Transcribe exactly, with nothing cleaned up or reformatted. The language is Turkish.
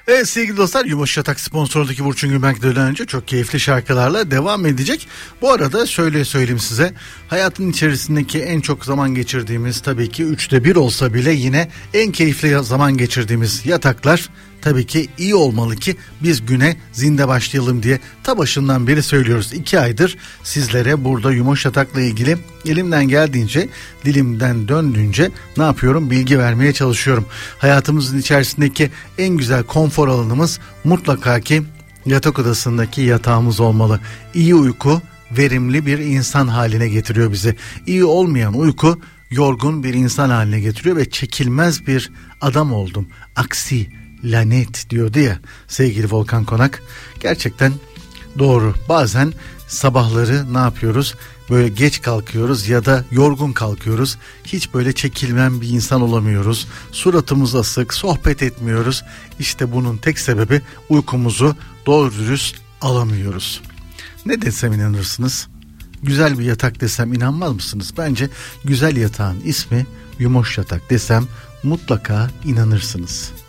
Evet sevgili dostlar, Yumuş Yatak sponsorundaki Burçin Gülbenk'ten önce çok keyifli şarkılarla devam edecek. Bu arada şöyle söyleyeyim size, hayatın içerisindeki en çok zaman geçirdiğimiz, tabii ki üçte bir olsa bile yine en keyifli zaman geçirdiğimiz yataklar tabii ki iyi olmalı ki biz güne zinde başlayalım diye ta başından beri söylüyoruz. İki aydır sizlere burada Yumuş Yatak'la ilgili elimden geldiğince, dilimden döndüğünce ne yapıyorum? Bilgi vermeye çalışıyorum. Hayatımızın içerisindeki en güzel konfor alanımız mutlaka ki yatak odasındaki yatağımız olmalı. İyi uyku verimli bir insan haline getiriyor bizi. İyi olmayan uyku yorgun bir insan haline getiriyor ve çekilmez bir adam oldum. Aksi lanet diyordu ya sevgili Volkan Konak. Gerçekten doğru. Bazen sabahları ne yapıyoruz? Böyle geç kalkıyoruz ya da yorgun kalkıyoruz. Hiç böyle çekilmem bir insan olamıyoruz. Suratımız asık, sohbet etmiyoruz. İşte bunun tek sebebi uykumuzu doğru dürüst alamıyoruz. Ne desem inanırsınız? Güzel bir yatak desem inanmaz mısınız? Bence güzel yatağın ismi Yumuş Yatak desem mutlaka inanırsınız.